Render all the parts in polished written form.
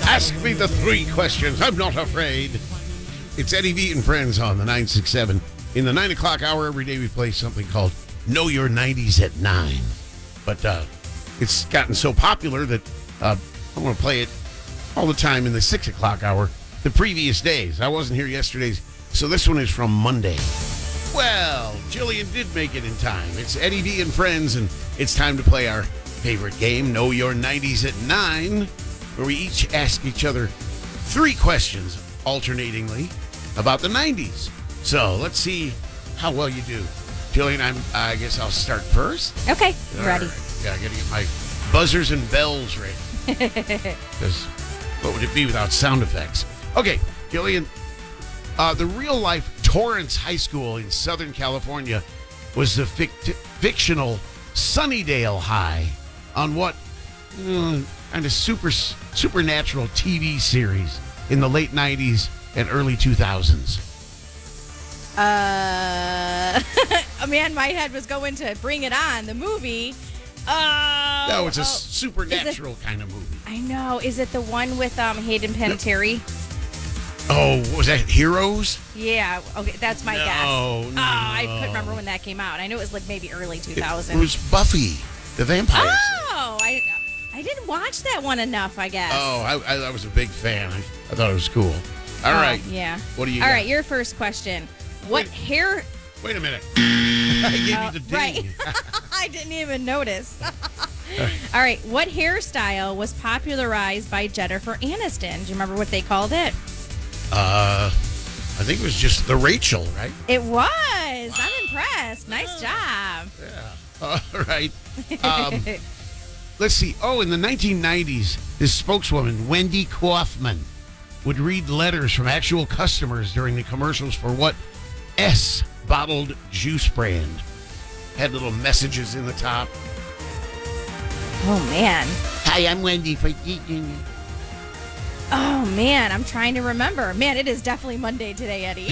Ask me the 3 questions. I'm not afraid. It's Eddie V and Friends on the 967. In the 9 o'clock hour every day, we play something called Know Your 90s at 9. But it's gotten so popular that I'm going to play it all the time in the 6 o'clock hour the previous days. I wasn't here yesterday, so this one is from Monday. Well, Jillian did make it in time. It's Eddie V and Friends, and it's time to play our favorite game, Know Your 90s at 9, where we each ask each other 3 questions alternatingly about the 90s. So let's see how well you do. Jillian, I guess I'll start first. Okay, All ready. right. Yeah, I got to get my buzzers and bells ready. Because what would it be without sound effects? Okay, Jillian, the real-life Torrance High School in Southern California was the fictional Sunnydale High on what kind of supernatural TV series in the late 90s and early 2000s? Man, my head was going to Bring It On, the movie. No, it's a supernatural kind of movie. I know. Is it the one with Hayden Panettiere? Oh, was that Heroes? Yeah. Okay, that's my guess. No. I couldn't remember when that came out. I knew it was like maybe early 2000s. It was Buffy, the vampire. Oh, I didn't watch that one enough, I guess. Oh, I was a big fan. I thought it was cool. All right. Yeah. What do you All got? right, your first question. What hair... Wait a minute. I gave you the ding. Right. I didn't even notice. All right. What hairstyle was popularized by Jennifer Aniston? Do you remember what they called it? I think it was just the Rachel, right? It was. Wow. I'm impressed. Nice job. Yeah. All right. Let's see. Oh, in the 1990s, this spokeswoman, Wendy Kaufman, would read letters from actual customers during the commercials for what S bottled juice brand. Had little messages in the top. Oh, man. Hi, I'm Wendy for Geeking. Oh, man. I'm trying to remember. Man, it is definitely Monday today, Eddie.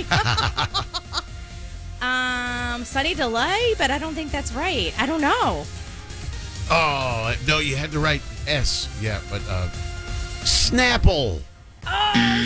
Sunny Delay, but I don't think that's right. I don't know. Oh, no, you had to write S. Yeah, but Snapple. Oh,